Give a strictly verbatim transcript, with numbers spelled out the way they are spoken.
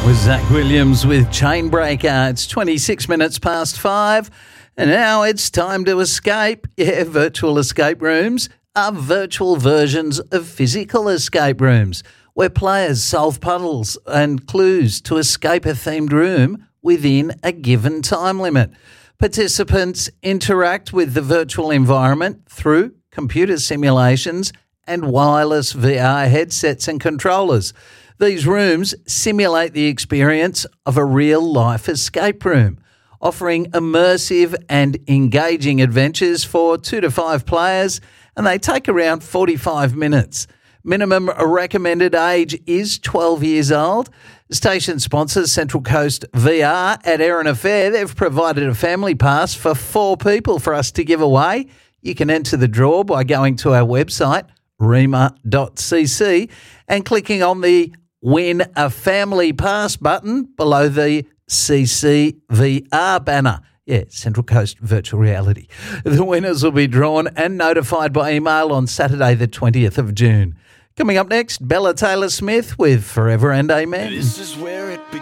That was Zach Williams with Chainbreaker. It's twenty-six minutes past five, and now it's time to escape. Yeah, virtual escape rooms are virtual versions of physical escape rooms, where players solve puzzles and clues to escape a themed room within a given time limit. Participants interact with the virtual environment through computer simulations and wireless V R headsets and controllers. These rooms simulate the experience of a real-life escape room, offering immersive and engaging adventures for two to five players, and they take around forty-five minutes. Minimum recommended age is twelve years old. Station sponsors Central Coast V R at Erin Affair. They've provided a family pass for four people for us to give away. You can enter the draw by going to our website, rema dot c c, and clicking on the Win a Family Pass button below the C C V R banner. Yeah, Central Coast Virtual Reality. The winners will be drawn and notified by email on Saturday the twentieth of June. Coming up next, Bella Taylor Smith with Forever and Amen. This is where it begins.